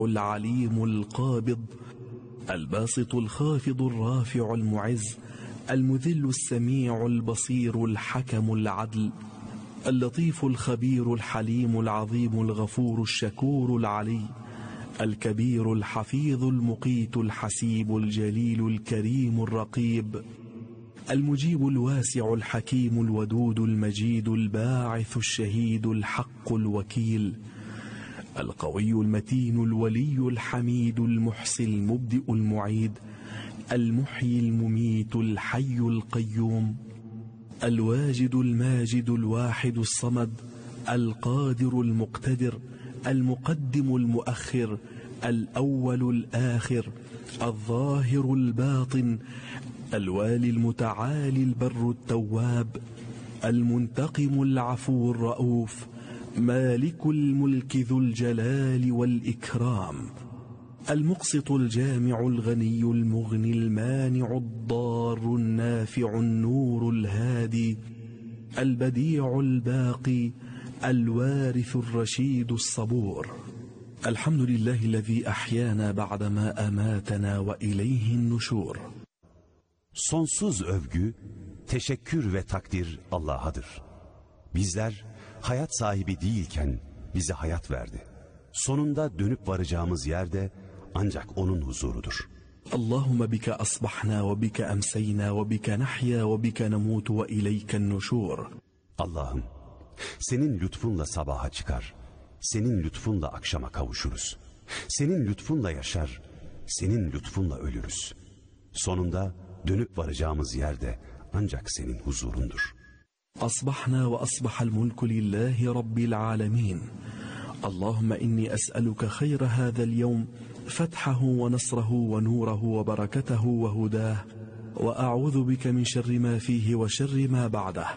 العليم القابض الباسط الخافض الرافع المعز المذل السميع البصير الحكم العدل اللطيف الخبير الحليم العظيم الغفور الشكور العلي الكبير الحفيظ المقيت الحسيب الجليل الكريم الرقيب المجيب الواسع الحكيم الودود المجيد الباعث الشهيد الحق الوكيل القوي المتين الولي الحميد المحصي المبدئ المعيد المحيي المميت الحي القيوم الواجد الماجد الواحد الصمد القادر المقتدر المقدم المؤخر الأول الآخر الظاهر الباطن الوالي المتعالي البر التواب المنتقم العفو الرؤوف مالك الملك ذو الجلال والإكرام المقسط الجامع الغني المغني المانع الضار النافع النور الهادي البديع الباقي الوارث الرشيد الصبور الحمد لله الذي أحيانا بعدما أماتنا وإليه النشور. Sonsuz övgü, teşekkür ve takdir Allah'adır. Bizler hayat sahibi değilken bize hayat verdi. Sonunda dönüp varacağımız yerde ancak onun huzurudur. Allahümme bike asbahna ve bike emseyna ve bike nahya ve bike nemutu ve ileyken nuşur. Allah'ım, senin lütfunla sabaha çıkar, senin lütfunla akşama kavuşuruz. Senin lütfunla yaşar, senin lütfunla ölürüz. Sonunda dönüp varacağımız yerde ancak senin huzurundur. Asbahna ve asbahal mulku lillahi rabbil alemin. Allahümme inni es'eluke hayra hâzel yevm fethahu ve nasrahu ve nurehu ve bereketehu ve hudah ve a'udhu bike min şerri ma fihi ve şerri ma ba'dah.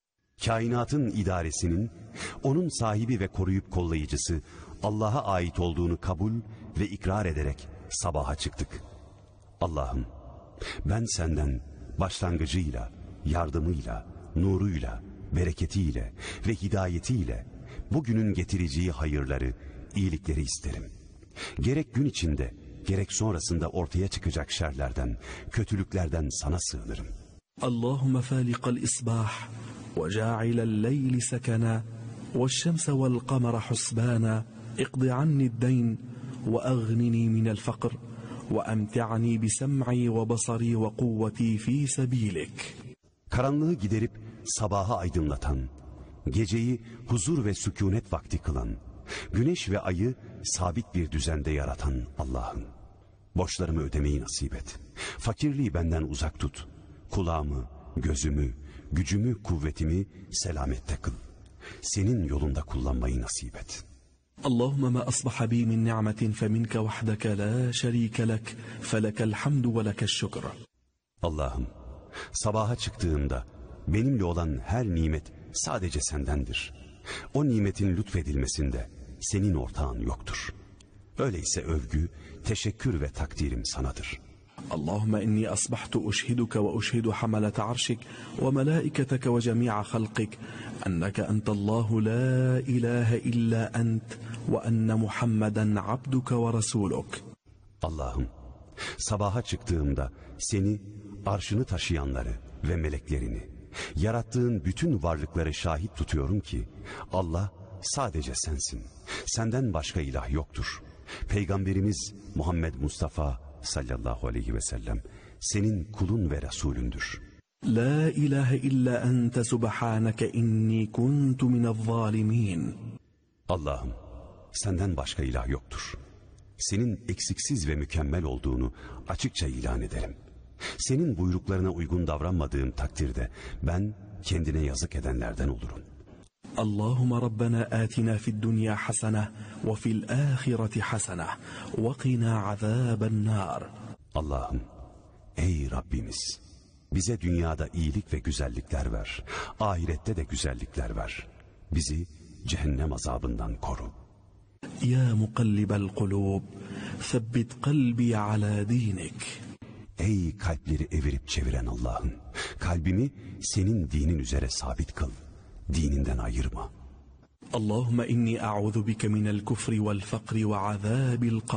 Kainatın idaresinin, onun sahibi ve koruyup kollayıcısı Allah'a ait olduğunu kabul ve ikrar ederek sabaha çıktık. Allah'ım, ben senden başlangıcıyla, yardımıyla, nuruyla, bereketiyle ve hidayetiyle bugünün getireceği hayırları, iyilikleri isterim. Gerek gün içinde, gerek sonrasında ortaya çıkacak şerlerden, kötülüklerden sana sığınırım. Allahümme fâliqal isbah ve câ'ilel leyli sekena ve şemse vel kamera husbana iqdi annid dayn ve aghnini minel fakr ve emti'ani bisem'i ve basari ve kuvveti fî sebîlik. Karanlığı giderip sabaha aydınlatan, geceyi huzur ve sükunet vakti kılan, güneş ve ayı sabit bir düzende yaratan Allah'ım, borçlarımı ödemeyi nasip et. Fakirliği benden uzak tut. Kulağımı, gözümü, gücümü, kuvvetimi selamette kıl. Senin yolunda kullanmayı nasip et. Allahümme ma asbaha bi min ni'metin feminke vahdeke la şerike lek felekel hamdu ve lekeş şükür. Allah'ım, sabaha çıktığımda benimle olan her nimet sadece sendendir. O nimetin lütfedilmesinde senin ortağın yoktur. Öyleyse övgü, teşekkür ve takdirim sanadır. Allahümme inni asbahtu uşhiduke ve uşhidu hamalete arşik ve melaiketeke ve cemi'a halqik enneke entallahu la ilahe illa ent ve enne Muhammeden abduke ve rasuluk. Allah'ım, sabaha çıktığımda seni, arşını taşıyanları ve meleklerini, yarattığın bütün varlıkları şahit tutuyorum ki Allah sadece sensin. Senden başka ilah yoktur. Peygamberimiz Muhammed Mustafa sallallahu aleyhi ve sellem senin kulun ve Resulündür. La ilahe illa ente subhaneke inni kuntu minezzalimin. Allah'ım, senden başka ilah yoktur. Senin eksiksiz ve mükemmel olduğunu açıkça ilan ederim. Senin buyruklarına uygun davranmadığım takdirde ben kendine yazık edenlerden olurum. Allahümme Rabbena atina fid dünya hasene ve fil ahireti hasene ve qina azaben nar. Allah'ım, ey Rabbimiz, bize dünyada iyilik ve güzellikler ver, ahirette de güzellikler ver. Bizi cehennem azabından koru. Ya mukallibel kulub, sebbit kalbi ala dinik. Ey kalpleri evirip çeviren Allah'ım, kalbimi senin dinin üzere sabit kıl, dininden ayırma. اللهم إني أعوذ بك من الكفر والفقر وعذاب القبر